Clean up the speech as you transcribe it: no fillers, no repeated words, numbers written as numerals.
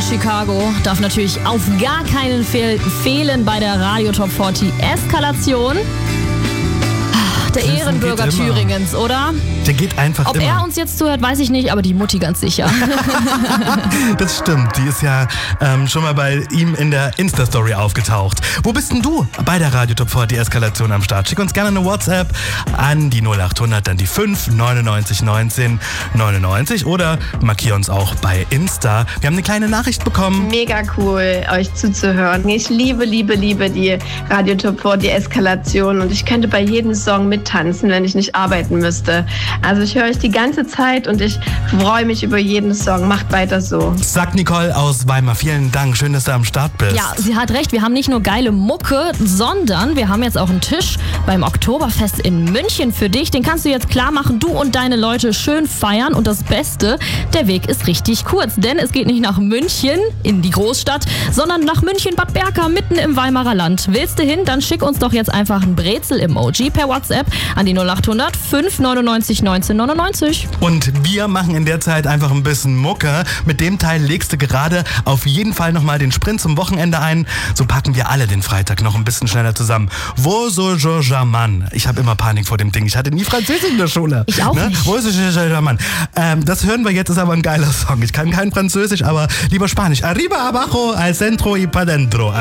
Chicago darf natürlich auf gar keinen fehlen bei der Radio Top 40 Eskalation. Der Ehrenbürger Thüringens, oder? Der geht einfach Ob immer. er uns jetzt zuhört, weiß ich nicht, aber die Mutti ganz sicher. Das stimmt, die ist ja schon mal bei ihm in der Insta-Story aufgetaucht. Wo bist denn du bei der Radio Top 40 Eskalation am Start? Schick uns gerne eine WhatsApp an die 0800, dann die 5 99 19 99 oder markier uns auch bei Insta. Wir haben eine kleine Nachricht bekommen. Mega cool, euch zuzuhören. Ich liebe die Radio Top 40 Eskalation und ich könnte bei jedem Song mittanzen, wenn ich nicht arbeiten müsste. Also ich höre euch die ganze Zeit und ich freue mich über jeden Song. Macht weiter so. Sagt Nicole aus Weimar. Vielen Dank. Schön, dass du am Start bist. Ja, sie hat recht. Wir haben nicht nur geile Mucke, sondern wir haben jetzt auch einen Tisch beim Oktoberfest in München für dich. Den kannst du jetzt klar machen. Du und deine Leute schön feiern. Und das Beste, der Weg ist richtig kurz. Denn es geht nicht nach München in die Großstadt, sondern nach München-Bad Berka mitten im Weimarer Land. Willst du hin? Dann schick uns doch jetzt einfach ein Brezel-Emoji per WhatsApp an die 0800 599 1999. Und wir machen in der Zeit einfach ein bisschen Mucke. Mit dem Teil legst du gerade auf jeden Fall nochmal den Sprint zum Wochenende ein. So packen wir alle den Freitag noch ein bisschen schneller zusammen. Wo so Jaman? Ich habe immer Panik vor dem Ding. Ich hatte nie Französisch in der Schule. Ich auch nicht. Wo so Jaman? Das hören wir jetzt, ist aber ein geiler Song. Ich kann kein Französisch, aber lieber Spanisch. Arriba, abajo, al centro y pa' dentro.